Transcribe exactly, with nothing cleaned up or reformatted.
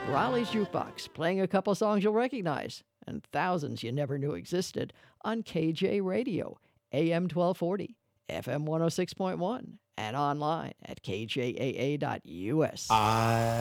Raleigh's Jukebox, playing a couple songs you'll recognize and thousands you never knew existed on K J Radio, A M twelve forty, F M one oh six point one, and online at K J A A dot U S. I